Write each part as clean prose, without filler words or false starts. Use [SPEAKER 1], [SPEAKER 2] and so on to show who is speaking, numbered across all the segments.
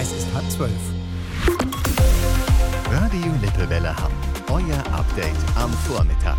[SPEAKER 1] Es ist 11:30.
[SPEAKER 2] Radio Lippewelle Hamm. Euer Update am Vormittag.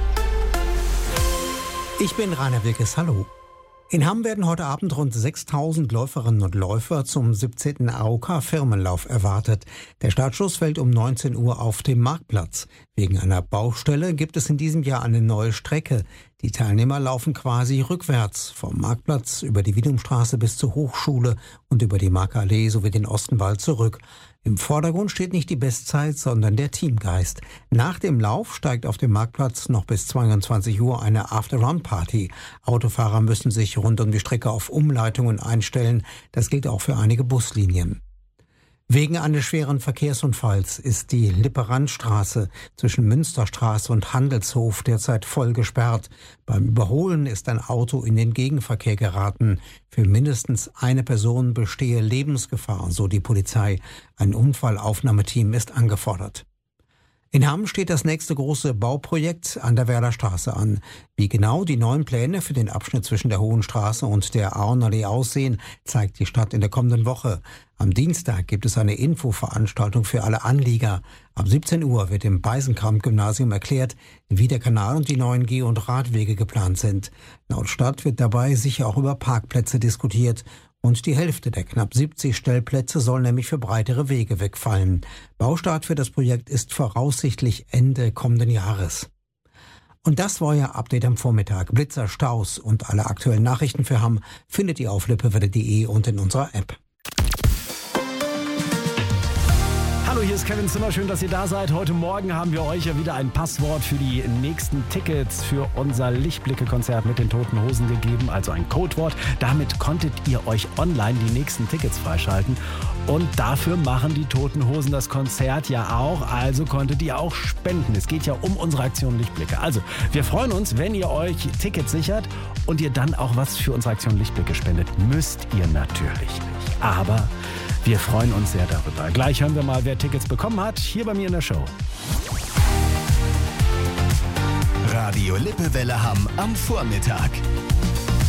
[SPEAKER 1] Ich bin Rainer Wilkes, hallo. In Hamm werden heute Abend rund 6.000 Läuferinnen und Läufer zum 17. AOK-Firmenlauf erwartet. Der Startschuss fällt um 19 Uhr auf dem Marktplatz. Wegen einer Baustelle gibt es in diesem Jahr eine neue Strecke. Die Teilnehmer laufen quasi rückwärts, vom Marktplatz über die Wiedumstraße bis zur Hochschule und über die Markallee sowie den Ostenwald zurück. Im Vordergrund steht nicht die Bestzeit, sondern der Teamgeist. Nach dem Lauf steigt auf dem Marktplatz noch bis 22 Uhr eine After-Run-Party. Autofahrer müssen sich rund um die Strecke auf Umleitungen einstellen. Das gilt auch für einige Buslinien. Wegen eines schweren Verkehrsunfalls ist die Lippe-Rand-Straße zwischen Münsterstraße und Handelshof derzeit voll gesperrt. Beim Überholen ist ein Auto in den Gegenverkehr geraten. Für mindestens eine Person bestehe Lebensgefahr, so die Polizei. Ein Unfallaufnahmeteam ist angefordert. In Hamm steht das nächste große Bauprojekt an der Werder Straße an. Wie genau die neuen Pläne für den Abschnitt zwischen der Hohen Straße und der Auenallee aussehen, zeigt die Stadt in der kommenden Woche. Am Dienstag gibt es eine Infoveranstaltung für alle Anlieger. Ab 17 Uhr wird im Beisenkamp-Gymnasium erklärt, wie der Kanal und die neuen Geh- und Radwege geplant sind. Laut Stadt wird dabei sicher auch über Parkplätze diskutiert. Und die Hälfte der knapp 70 Stellplätze soll nämlich für breitere Wege wegfallen. Baustart für das Projekt ist voraussichtlich Ende kommenden Jahres. Und das war euer Update am Vormittag. Blitzer, Staus und alle aktuellen Nachrichten für Hamm findet ihr auf lippewelle.de und in unserer App.
[SPEAKER 3] Hallo, hier ist Kevin Zimmer. Schön, dass ihr da seid. Heute Morgen haben wir euch ja wieder ein Passwort für die nächsten Tickets für unser Lichtblicke-Konzert mit den Toten Hosen gegeben, also ein Codewort. Damit konntet ihr euch online die nächsten Tickets freischalten. Und dafür machen die Toten Hosen das Konzert ja auch, also konntet ihr auch spenden. Es geht ja um unsere Aktion Lichtblicke. Also, wir freuen uns, wenn ihr euch Tickets sichert und ihr dann auch was für unsere Aktion Lichtblicke spendet. Müsst ihr natürlich nicht. Aber wir freuen uns sehr darüber. Gleich hören wir mal, wer Tickets bekommen hat, hier bei mir in der Show.
[SPEAKER 2] Radio Lippewelle Hamm am Vormittag.